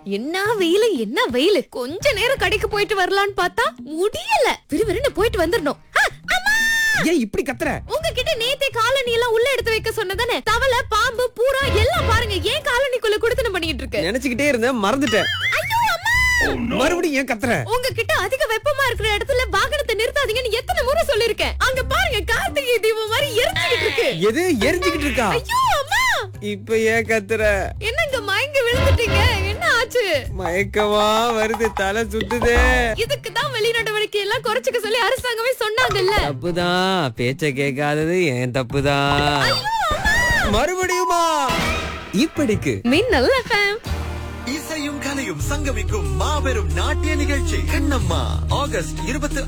என்ன வெயிலு என்ன வெயிலு. கொஞ்ச நேரம் கடைக்கு போயிட்டு வரலான்னு பார்த்தா முடியல. விறுவிறுன்னு போயிட்டு வந்துடணும். ஏன் இப்படி கத்துற? உங்ககிட்ட நேத்தே காலனி எல்லாம் உள்ள எடுத்து வைக்க சொன்னதானே. தவளை பாம்பு பூரா எல்லாம் பாருங்க ஏன் காலனிக்குள்ள குடுத்தன பண்ணிட்டு இருக்கு. நினைச்சுக்கிட்டே இருந்தேன் மறந்துட்டேன். மறுபடியும் ஏன் கத்துற? உங்ககிட்ட அதிக வெப்பமா இருக்கிற இடத்துல வாகனத்தை நிறுத்தாதீங்கன்னு எத்தனை முறை சொல்லிருக்கேன். அங்க பாருங்க கார்த்திகை தீபம் மாதிரி எரிஞ்சுக்கிட்டு இருக்கு. எது எரிஞ்சுக்கிட்டு இருக்கா? ஐயோ அம்மா, இப்ப ஏன் கத்துற? என்னங்க மயங்கி விழுந்துட்டீங்க? என்ன ஆச்சு? மயக்கமா வருது, தலை சுத்துதே. இதுக்கு தான் வெளிநடவடிக்கை எல்லாம் குறைச்சுக்க சொல்லி அரசாங்கமே சொன்னாங்கல்ல. தப்புதான், பேச்ச கேட்காதது ஏன் தப்புதான். மறுபடியுமா? இப்படிக்கு மின்னல் FM. இசையும் கலையும் சங்கமிக்கும் மாபெரும் நாட்டிய நிகழ்ச்சி கண்ணம்மா ஆகஸ்ட் 26